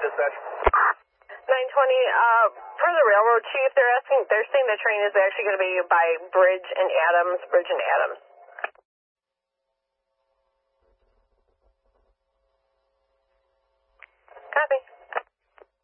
Dispatch. 920, per the railroad chief, they're saying the train is actually going to be by Bridge and Adams.